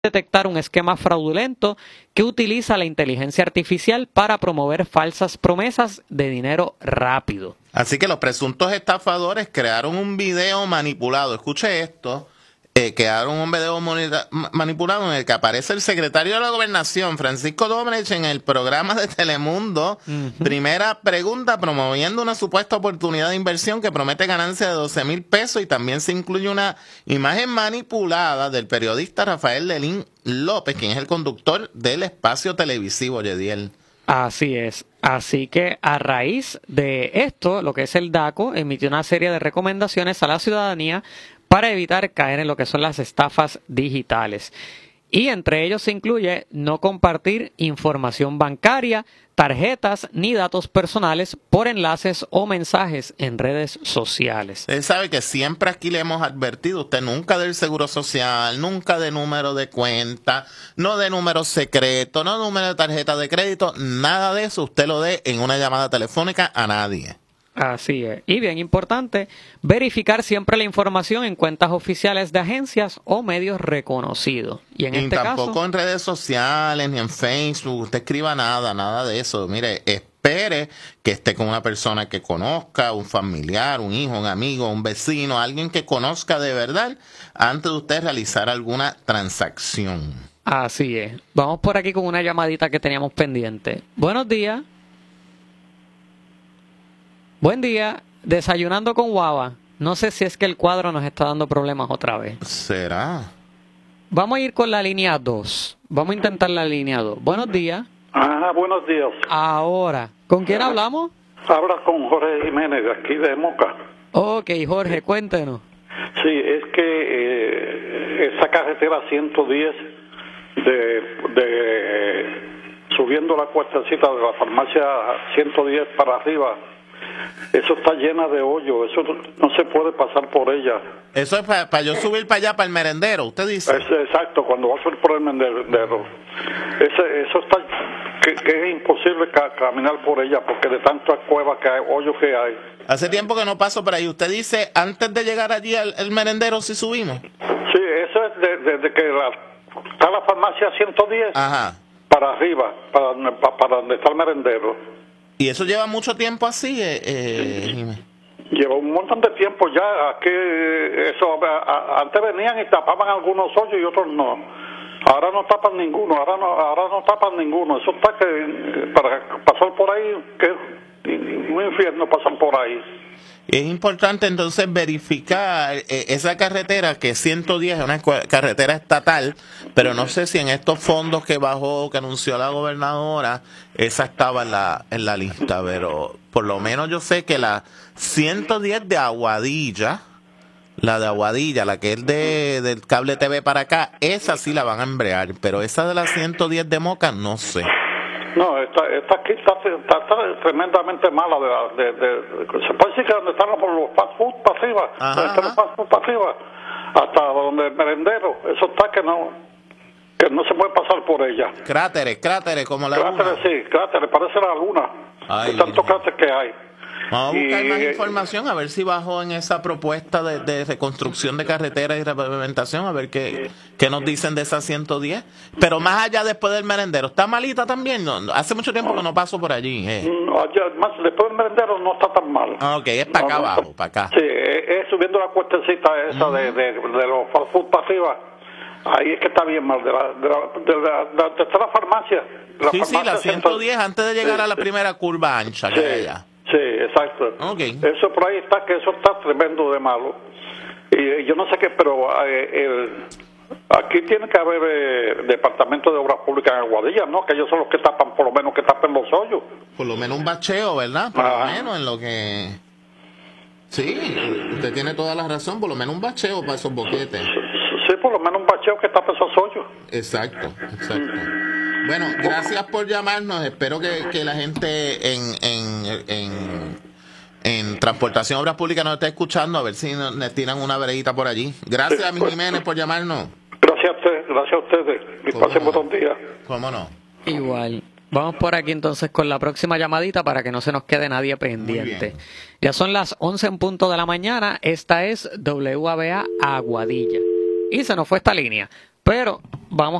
detectar un esquema fraudulento que utiliza la inteligencia artificial para promover falsas promesas de dinero rápido. Así que los presuntos estafadores crearon un video manipulado. Escuche esto. Crearon un video manipulado en el que aparece el secretario de la Gobernación, Francisco Domenech, en el programa de Telemundo. Primera pregunta, promoviendo una supuesta oportunidad de inversión que promete ganancia de 12,000 pesos, y también se incluye una imagen manipulada del periodista Rafael Lelín López, quien es el conductor del espacio televisivo, Yediel. Así es. Así que a raíz de esto, lo que es el DACO emitió una serie de recomendaciones a la ciudadanía para evitar caer en lo que son las estafas digitales. Y entre ellos se incluye no compartir información bancaria, tarjetas ni datos personales por enlaces o mensajes en redes sociales. Usted sabe que siempre aquí le hemos advertido, usted nunca del seguro social, nunca de número de cuenta, no de número secreto, no de número de tarjeta de crédito, nada de eso usted lo dé en una llamada telefónica a nadie. Así es. Y bien importante, verificar siempre la información en cuentas oficiales de agencias o medios reconocidos. Y en este tampoco caso, en redes sociales ni en Facebook usted escriba nada de eso. Mire, espere que esté con una persona que conozca, un familiar, un hijo, un amigo, un vecino, alguien que conozca de verdad antes de usted realizar alguna transacción. así es. Vamos por aquí con una llamadita que teníamos pendiente. Buenos días. Buen día, desayunando con guava. No sé si es que el cuadro nos está dando problemas otra vez. ¿Será? Vamos a ir con la línea 2. Vamos a intentar la línea 2. Buenos días. Buenos días. Ahora, ¿con quién hablamos? Habla con Jorge Jiménez, de aquí de Moca. Ok, Jorge, cuéntenos. Sí, es que esa carretera 110 subiendo la cuestecita de la farmacia 110 para arriba, eso está llena de hoyos, eso no se puede pasar por ella. Eso es para yo subir para allá, para el merendero, usted dice. Exacto, cuando va a subir por el merendero. Eso está, que es imposible caminar por ella, porque de tantas cuevas que hay, hoyos que hay. Hace tiempo que no paso por ahí. Usted dice, antes de llegar allí al merendero, si subimos. Sí, eso es desde que está la farmacia 110 Ajá. para arriba, para donde está el merendero. ¿Y eso lleva mucho tiempo así, Jiménez? Lleva un montón de tiempo ya, antes venían y tapaban algunos hoyos y otros no. Ahora no tapan ninguno, ahora no tapan ninguno. Eso está que para pasar por ahí, que un infierno pasan por ahí. Es importante entonces verificar esa carretera, que 110 es una carretera estatal, pero no sé si en estos fondos que bajó, que anunció la gobernadora, esa estaba en la lista, pero por lo menos yo sé que la 110 de Aguadilla, la que es del cable TV para acá, esa sí la van a embrear, pero esa de la 110 de Moca, no sé. No, esta aquí está tremendamente mala. Se puede decir que donde están los fast food para arriba, donde están los fast food para arriba, hasta donde el merendero, eso está que no se puede pasar por ella. Cráteres, como la luna. Cráteres, parece la luna. Ay, tantos cráteres que hay. Vamos a buscar más información, a ver si bajó en esa propuesta de reconstrucción de carreteras y repavimentación, a ver qué nos dicen de esa 110. Pero más allá, después del merendero, ¿está malita también? No, hace mucho tiempo que no paso por allí. Más después del merendero no está tan mal. Ok, es para acá abajo, para acá. Sí, es subiendo la cuestecita esa de los fast food para arriba. Ahí es que está bien mal, de está la farmacia. Sí, la 110 antes de llegar a la primera curva ancha que hay allá. Sí, exacto. Okay. Eso por ahí está, que eso está tremendo de malo. Y yo no sé qué, pero aquí tiene que haber departamento de obras públicas en Aguadilla, ¿no? Que ellos son los que tapan, por lo menos que tapen los hoyos. Por lo menos un bacheo, ¿verdad? Por lo menos en lo que... Sí, usted tiene toda la razón, por lo menos un bacheo para esos boquetes. Sí, por lo menos un bacheo que tape esos hoyos. Exacto. Bueno, gracias por llamarnos. Espero que la gente en Transportación Obras Públicas nos esté escuchando, a ver si nos tiran una veredita por allí. Gracias a mi Jiménez por llamarnos. Gracias a ustedes. Y pasen buen día. ¿Cómo no? Igual. Vamos por aquí entonces con la próxima llamadita para que no se nos quede nadie pendiente. Ya son las 11 en punto de la mañana. Esta es WABA Aguadilla. Y se nos fue esta línea. Pero vamos